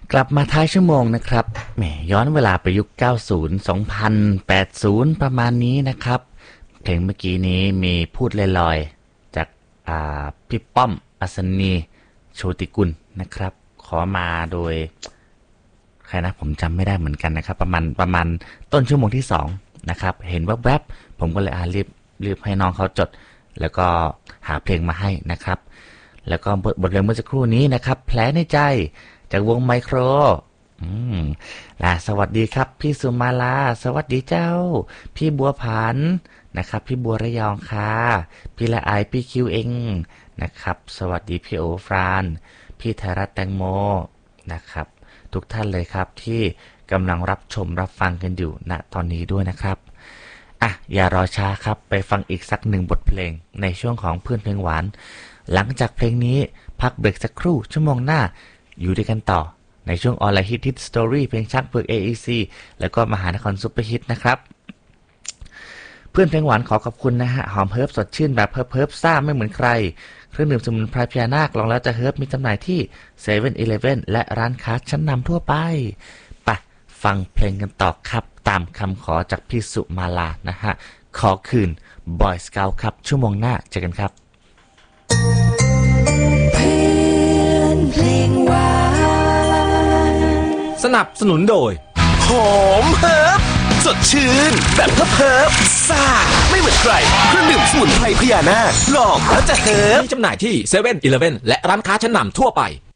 กลับมาท้ายชั่วโมงนะครับแหมย้อนเวลาไปยุค 90 2080 ประมาณนี้นะครับเพลงเมื่อกี้นี้มีพูดลอยๆจากพี่ป้อมอัศนีโชติกุลนะครับขอมาโดยใครนะผมจำไม่ได้เหมือนกันนะครับประมาณต้นชั่วโมงที่2นะครับเห็นแวบๆผมก็เลยรีบให้น้องเขาจดแล้วก็หาเพลงมาให้นะครับแล้วก็บทเพลงเมื่อสักครู่นี้นะครับแผลในใจจากวงไมโครสวัสดีครับพี่สุมาลาสวัสดีเจ้าพี่บัวผันนะครับพี่บัวระยองค่ะพี่ละอายพี่คิวเองนะครับสวัสดีพี่โอฟรานพี่ไทยรัฐแตงโมนะครับทุกท่านเลยครับที่กำลังรับชมรับฟังกันอยู่ณตอนนี้ด้วยนะครับอย่ารอช้าครับไปฟังอีกสักหนึ่งบทเพลงในช่วงของเพื่อนเพลงหวานหลังจากเพลงนี้พักเบรกสักครู่ชั่วโมงหน้าอยู่ด้วยกันต่อในช่วงออนไลน์ฮิตสตอรี่เพลงช้างเผือก AEC แล้วก็มหานครซุปเปอร์ฮิตนะครับเพื่อนเพลงหวานขอขอบคุณนะฮะหอมเฮิร์บสดชื่นแบบเฮิร์บซ่าไม่เหมือนใครเครื่องดื่มสมุนไพรพญานาคลองแล้วจะเฮิร์บมีจำหน่ายที่ 7-Eleven และร้านค้าชั้นนำทั่วไปไปฟังเพลงกันต่อครับตามคำขอจากพี่สุมาลานะฮะขอคืนบอยสเกาต์ครับชั่วโมงหน้าเจอกันครับเพลงหวานสนับสนุนโดยหอมเฮิร์บสดชื่นแบบเฮิร์บซ่าไม่เหมือนใครเครื่องดื่มสมุนไพรพญานาคลองแล้วจะเฮิร์บมีจำหน่ายที่ 7-Eleven และร้านค้าชั้นนำทั่วไป